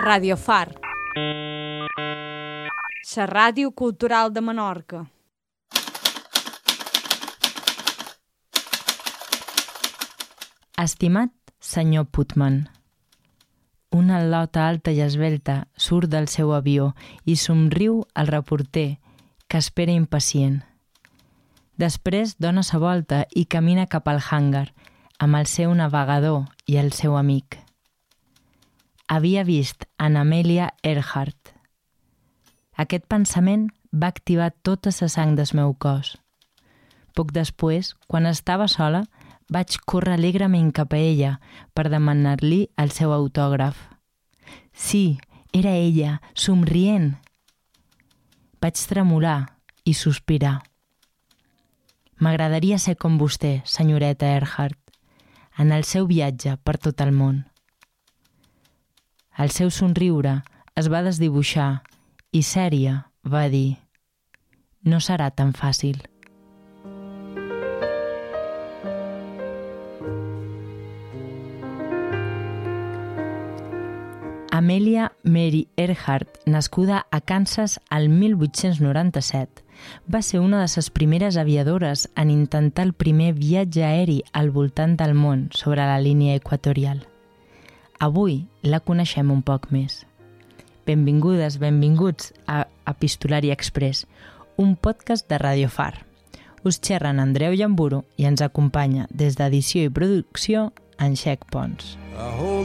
Radio Far, la ràdio cultural de Menorca. Estimat senyor Putman, una al·lota alta i esvelta surt del seu avió i somriu al reporter, que espera impacient. Després dona sa volta i camina cap al hàngar, amb el seu navegador i el seu amic. Havia vist en Amelia Earhart. Aquest pensament va activar tota la sang del meu cos. Poc després, quan estava sola, vaig córrer alegrement cap a ella per demanar-li el seu autògraf. Sí, era ella, somrient. Vaig tremolar i sospirar. M'agradaria ser com vostè, senyoreta Earhart, en el seu viatge per tot el món. El seu somriure es va desdibuixar i sèria va dir: no serà tan fàcil. Amelia Mary Earhart, nascuda a Kansas al 1897, va ser una de les primeres aviadores en intentar el primer viatge aeri al voltant del món sobre la línia equatorial. Avui la coneixem un poc més. Benvingudes, benvinguts a Epistolari Express, un podcast de Radio Far. Us xerren Andreu Llamburo i ens acompanya des d'edició i producció en Xec Pons.